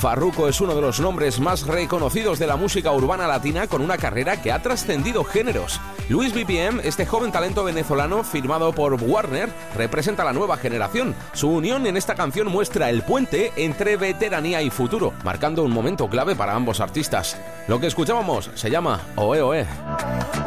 Farruko es uno de los nombres más reconocidos de la música urbana latina, con una carrera que ha trascendido géneros. Luis BPM, este joven talento venezolano firmado por Warner, representa la nueva generación. Su unión en esta canción muestra el puente entre veteranía y futuro, marcando un momento clave para ambos artistas. Lo que escuchábamos se llama Oe Oe.